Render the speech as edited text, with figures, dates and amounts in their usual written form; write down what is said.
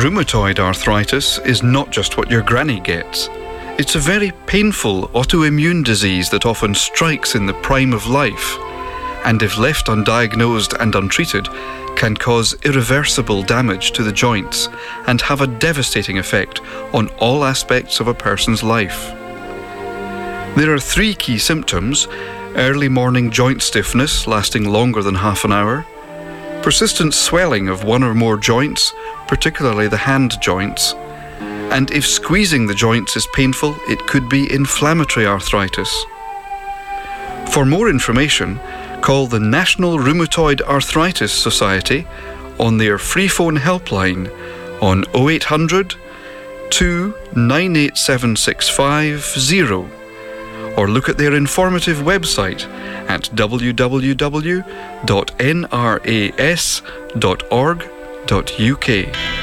Rheumatoid arthritis is not just what your granny gets. It's a very painful autoimmune disease that often strikes in the prime of life, and if left undiagnosed and untreated, can cause irreversible damage to the joints and have a devastating effect on all aspects of a person's life. There are 3 key symptoms: early morning joint stiffness lasting longer than half an hour, persistent swelling of one or more joints, particularly the hand joints, and if squeezing the joints is painful, it could be inflammatory arthritis. For more information, call the National Rheumatoid Arthritis Society on their free phone helpline on 0800 298 7650, or look at their informative website at www.nras.org.uk.